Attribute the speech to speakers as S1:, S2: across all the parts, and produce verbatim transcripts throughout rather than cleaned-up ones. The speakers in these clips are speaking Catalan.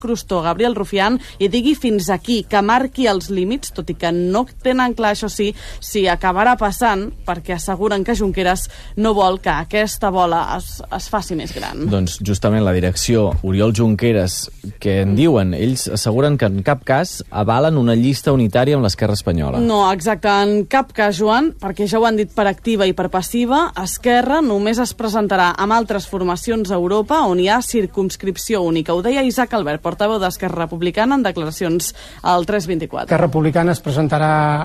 S1: Crustó, Gabriel Rufián, i digui fins aquí, que marqui els límits, tot i que no tenen clar, això sí, si acabarà passant, perquè asseguren que Junqueras no vol que aquesta bola es, es faci més gran.
S2: Doncs justament la direcció Oriol Junqueras, que en diuen, ells asseguren que en cap cas avalen una llista unitària amb l'Esquerra espanyola.
S1: No, exacte, en cap cas, Joan, perquè ja ho han dit per activa i per passiva, Esquerra només es presentarà amb altres formacions a Europa on hi ha circumscripció única. Ho deia Isaac Albert, portaveu d'Esquerra Republicana, en declaracions al tres vint-i-quatre.
S3: Esquerra Republicana es presentarà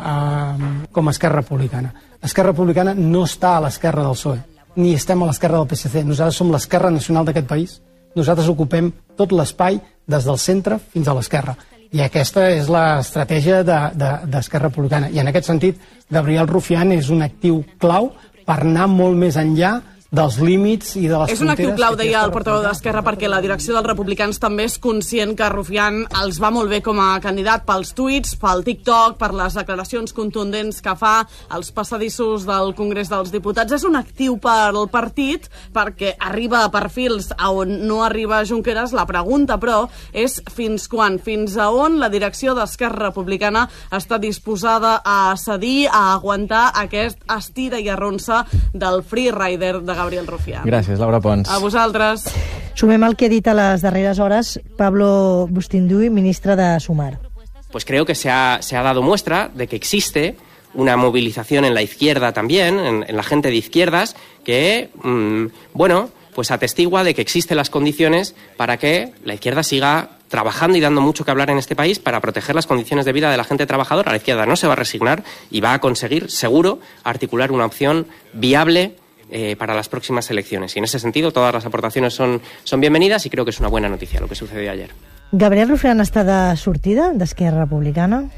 S3: eh, com a Esquerra Republicana. Esquerra Republicana no està a l'esquerra del P S O E, ni estem a l'esquerra del P S C. Nosaltres som l'esquerra nacional d'aquest país. Nosaltres ocupem tot l'espai des del centre fins a l'esquerra. I aquesta és l'estratègia d'Esquerra Republicana. I en aquest sentit, Gabriel Rufián és un actiu clau per anar molt més enllà dels límits i de les
S1: és un actiu
S3: fronteres...
S1: clau, deia el portaveu d'Esquerra, perquè la direcció dels republicans també és conscient que Rufián els va molt bé com a candidat pels tuits, pel TikTok, per les declaracions contundents que fa als passadissos del Congrés dels Diputats. És un actiu pel partit perquè arriba a perfils a on no arriba Junqueras. La pregunta, però, és fins quan, fins a on la direcció d'Esquerra Republicana està disposada a cedir, a aguantar aquest estira i arronsa del freerider de Gabriel Rufián.
S2: Gràcies, Laura Pons.
S1: A vosaltres.
S4: Sumem el que ha dit a les darreres hores Pablo Bustinduy, ministre de Sumar.
S5: Pues creo que se ha, se ha dado muestra de que existe una movilización en la izquierda también, en, en la gente de izquierdas, que, mmm, bueno, pues atestigua de que existen las condiciones para que la izquierda siga trabajando y dando mucho que hablar en este país para proteger las condiciones de vida de la gente trabajadora. La izquierda no se va a resignar y va a conseguir, seguro, articular una opción viable Eh, para las próximas elecciones. Y en ese sentido todas las aportaciones son, son bienvenidas y creo que es una buena noticia lo que sucedió ayer.
S4: Gabriel Rufián està de sortida d'Esquerra Republicana?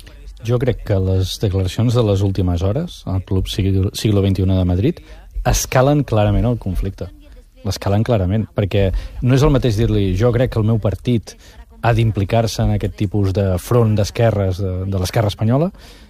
S6: Jo crec que les declaracions de les últimes hores al Club Siglo veintiuno de Madrid escalen clarament el conflicte. L'escalen clarament, perquè no és el mateix dir-li jo crec que el meu partit ha d'implicar-se en aquest tipus de front d'esquerres de, de l'esquerra espanyola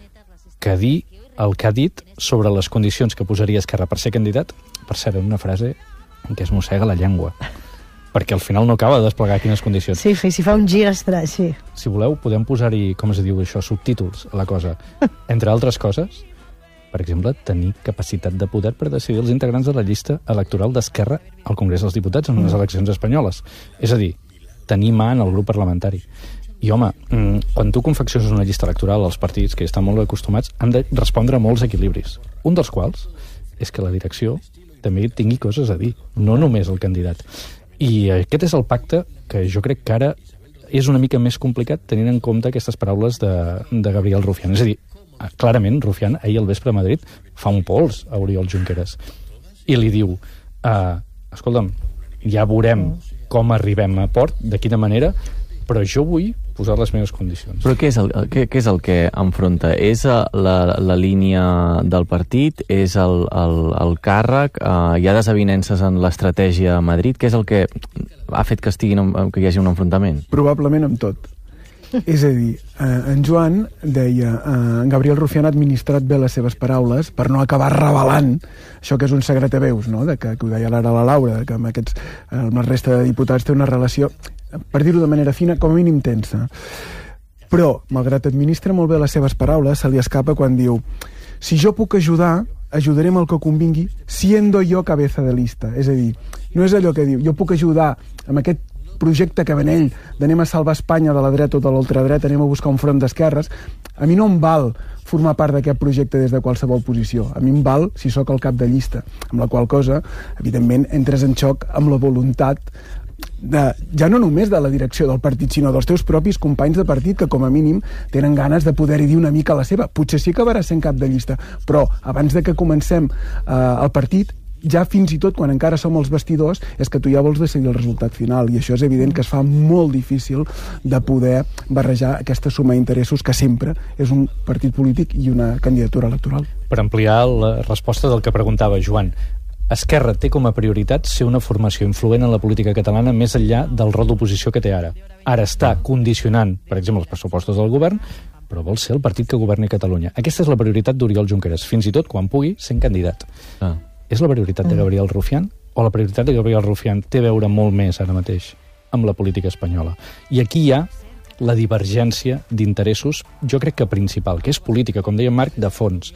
S6: que dir el que ha dit sobre les condicions que posaria Esquerra per ser candidat, per cert, en una frase en què es mossega la llengua, perquè al final no acaba de desplegar quines condicions.
S4: Sí, sí, si fa un gir estrany, sí.
S6: Si voleu, podem posar-hi, com es diu això, subtítols a la cosa. Entre altres coses, per exemple, tenir capacitat de poder per decidir els integrants de la llista electoral d'Esquerra al Congrés dels Diputats en unes eleccions espanyoles. És a dir, tenir mà en el grup parlamentari. I, home, quan tu confecciones una llista electoral, els partits, que estan molt acostumats, han de respondre a molts equilibris. Un dels quals és que la direcció també tingui coses a dir, no només el candidat. I aquest és el pacte que jo crec que ara és una mica més complicat tenint en compte aquestes paraules de, de Gabriel Rufián. És a dir, clarament, Rufián, ahir al vespre a Madrid, fa un pols a Oriol Junqueras i li diu, uh, escolta'm, ja veurem com arribem a port, de quina manera, però jo vull posar les meves condicions.
S2: Però què és el, què, què és el que enfronta? És la, la línia del partit? És el, el, el càrrec? Uh, hi ha desavinences en l'estratègia a Madrid? Què és el que ha fet que, estiguin, que hi hagi un enfrontament?
S7: Probablement amb tot. És a dir, eh, en Joan deia eh, en Gabriel Rufián ha administrat bé les seves paraules per no acabar revelant això que és un secret a veus, no? De que, que ho deia ara la Laura, de que amb, aquests, amb la resta de diputats té una relació, per dir-ho de manera fina, com a mínim tensa. Però, malgrat administra molt bé les seves paraules, se li escapa quan diu si jo puc ajudar, ajudaré amb el que convingui siendo jo cabeza de lista. És a dir, no és allò que diu jo puc ajudar amb aquest projecte que ven ell d'anem a salvar Espanya de la dreta o de l'ultradreta, anem a buscar un front d'esquerres. A mi no em val formar part d'aquest projecte des de qualsevol posició. A mi em val si sóc el cap de llista, amb la qual cosa, evidentment, entres en xoc amb la voluntat de, ja no només de la direcció del partit, sinó dels teus propis companys de partit que com a mínim tenen ganes de poder-hi dir una mica la seva. Potser sí que acabaràs sent cap de llista, però abans de que comencem eh, el partit, ja fins i tot quan encara som els vestidors, és que tu ja vols decidir el resultat final, i això és evident que es fa molt difícil de poder barrejar aquesta suma d'interessos que sempre és un partit polític i una candidatura electoral.
S6: Per ampliar la resposta del que preguntava Joan, Esquerra té com a prioritat ser una formació influent en la política catalana més enllà del rol d'oposició que té ara. Ara està condicionant, per exemple, els pressupostos del govern, però vol ser el partit que governi Catalunya. Aquesta és la prioritat d'Oriol Junqueras, fins i tot quan pugui sent candidat. Ah. És la prioritat de Gabriel Rufián o la prioritat de Gabriel Rufián té a veure molt més ara mateix amb la política espanyola. I aquí hi ha la divergència d'interessos, jo crec que principal, que és política, com deia Marc, de fons.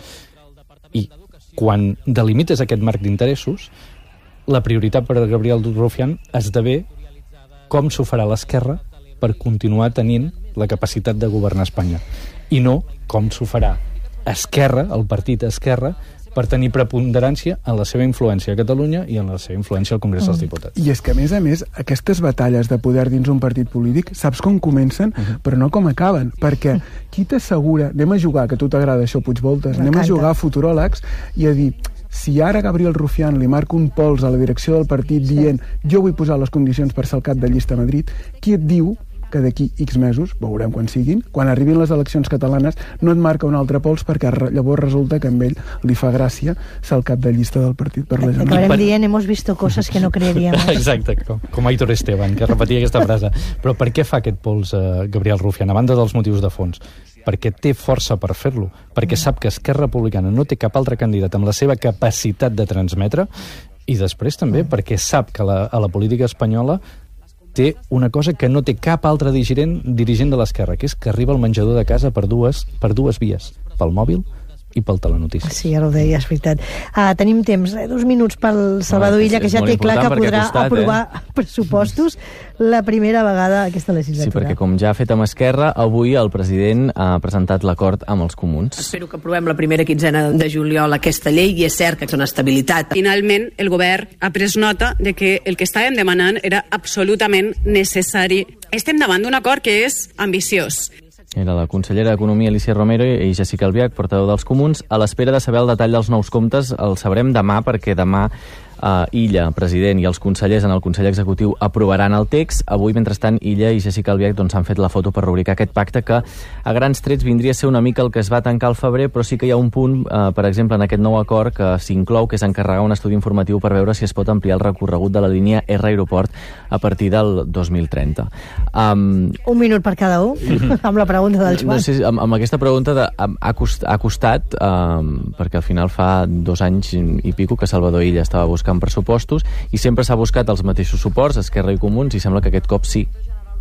S6: I quan delimites aquest marc d'interessos, la prioritat per a Gabriel Rufián esdevé com s'ho farà l'esquerra per continuar tenint la capacitat de governar Espanya. I no com s'ho farà Esquerra, el partit Esquerra, per tenir preponderància en la seva influència a Catalunya i en la seva influència al Congrés mm. dels Diputats.
S7: I és que, a més a més, aquestes batalles de poder dins un partit polític, saps com comencen, uh -huh. però no com acaben, perquè qui t'assegura, anem a jugar, que a tu t'agrada això, Puigvoltes, anem a jugar a futuròlegs i a dir, si ara Gabriel Rufián li marca un pols a la direcció del partit dient jo vull posar les condicions per ser el cap de llista a Madrid, qui et diu que d'aquí X mesos, veurem quan siguin, quan arribin les eleccions catalanes, no et marca un altre pols perquè llavors resulta que a ell li fa gràcia ser el cap de llista del partit per la Generalitat.
S4: Acabarem dient, hemos visto cosas que no creeríamos.
S6: Exacte, com, com Aitor Esteban, que repetia aquesta frase. Però per què fa aquest pols eh, Gabriel Rufián, a banda dels motius de fons? Perquè té força per fer-lo, perquè sap que Esquerra Republicana no té cap altre candidat amb la seva capacitat de transmetre, i després també perquè sap que la, a la política espanyola té una cosa que no té cap altre dirigent, dirigent de l'esquerra, que és que arriba al menjador de casa per dues, per dues vies, pel mòbil i pel telenotícies.
S4: Sí, ja ho deia, és veritat. Uh, tenim temps, eh? dos minuts pel Salvador
S2: no,
S4: Illa, que ja té clar que podrà
S2: costat,
S4: aprovar
S2: eh?
S4: pressupostos la primera vegada aquesta legislatura.
S2: Sí, perquè com ja ha fet amb Esquerra, avui el president ha presentat l'acord amb els comuns.
S8: Espero que aprovem la primera quinzena de juliol aquesta llei i és cert que és una estabilitat.
S9: Finalment, el govern ha pres nota de que el que estàvem demanant era absolutament necessari. Estem davant d'un acord que és ambiciós.
S2: Era la consellera d'Economia, Alicia Romero, i Jessica Albiach, portaveu dels comuns. A l'espera de saber el detall dels nous comptes, el sabrem demà, perquè demà Uh, Illa, president, i els consellers en el Consell Executiu aprovaran el text. Avui, mentrestant, Illa i Jessica Albiach doncs, han fet la foto per rubricar aquest pacte que a grans trets vindria a ser una mica el que es va tancar al febrer, però sí que hi ha un punt, uh, per exemple, en aquest nou acord que s'inclou, que és encarregar un estudi informatiu per veure si es pot ampliar el recorregut de la línia R Aeroport a partir del dos mil trenta. Um,
S4: un minut per cada un, amb la pregunta del Joan.
S2: No sé, amb, amb aquesta pregunta de, ha, cost, ha costat, um, perquè al final fa dos anys i pico que Salvador Illa estava buscant pressupostos i sempre s'ha buscat els mateixos suports, Esquerra i Comuns, i sembla que aquest cop sí.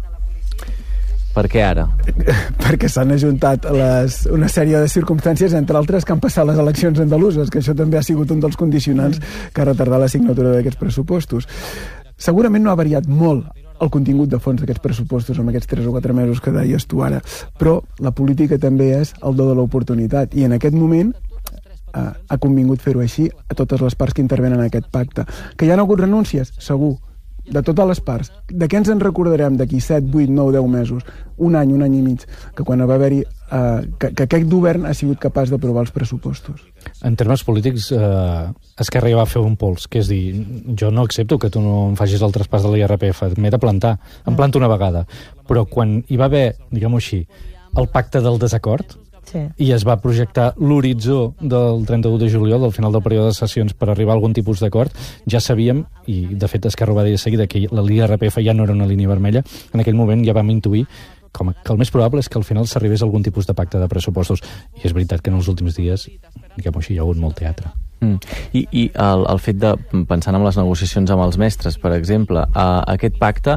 S2: Per què ara?
S7: Perquè s'han ajuntat les, una sèrie de circumstàncies, entre altres que han passat les eleccions andaluses, que això també ha sigut un dels condicionants que ha retardat la signatura d'aquests pressupostos. Segurament no ha variat molt el contingut de fons d'aquests pressupostos en aquests tres o quatre mesos que deies tu ara, però la política també és el do de l'oportunitat, i en aquest moment Uh, ha convingut fer-ho així a totes les parts que intervenen en aquest pacte. Que hi ha hagut renúncies? Segur. De totes les parts. De què ens en recordarem d'aquí set, vuit, nou, deu mesos? Un any, un any i mig, que quan va haver-hi uh, que, que aquest govern ha sigut capaç d'aprovar els pressupostos.
S6: En termes polítics, eh, Esquerra ja va fer un pols, que és dir, jo no accepto que tu no em facis el traspàs de l'I R P F, m'he de plantar, em planto una vegada. Però quan hi va haver, diguem-ho així, el pacte del desacord, sí, i es va projectar l'horitzó del trenta-u de juliol, del final del període de sessions, per arribar a algun tipus d'acord, ja sabíem, i de fet Esquerra ho va dir de seguida, que l'I R P F ja no era una línia vermella. En aquell moment ja vam intuir com que el més probable és que al final s'arribés a algun tipus de pacte de pressupostos. I és veritat que en els últims dies, diguem-ho així, hi ha hagut molt teatre.
S2: Mm. I, i el, el fet de, pensant en les negociacions amb els mestres, per exemple, uh, aquest pacte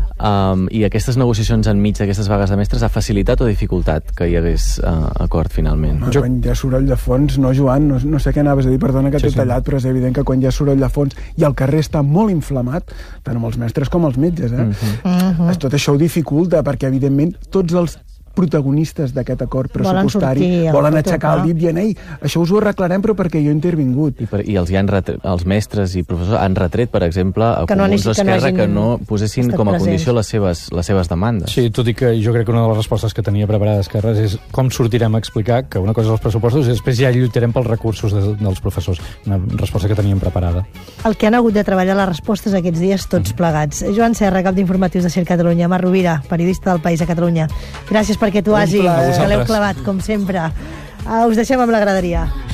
S2: um, i aquestes negociacions enmig d'aquestes vagues de mestres ha facilitat o dificultat que hi hagués uh, acord finalment?
S7: No, jo... Quan hi ha soroll de fons, no, Joan, no, no sé què anaves a dir, perdona que t'he sí, sí. tallat, però és evident que quan hi ha soroll de fons i el carrer està molt inflamat, tant amb els mestres com els metges, eh? Mm-hmm. Mm-hmm. Tot això ho dificulta, perquè evidentment tots els protagonistes d'aquest acord pressupostari volen, volen aixecar el dit dient, ei, això us ho arreglarem però perquè jo he intervingut.
S2: I, per, i els, hi han retret, els mestres i professors han retret, per exemple, a que Comuns no, d'Esquerra que, no que no posessin com a condició les seves, les seves demandes.
S6: Sí, tot i que jo crec que una de les respostes que tenia preparada Esquerra és com sortirem a explicar que una cosa és els pressupostos i després ja lluitarem pels recursos de, dels professors. Una resposta que teníem preparada.
S4: El que han hagut de treballar les respostes aquests dies tots plegats. Joan Serra, cap d'informatius de C I R Catalunya, Marc Rovira, periodista del País a Catalunya. Gràcies perquè tu hagi, que l'heu clavat, com sempre. Uh, us deixem amb la graderia.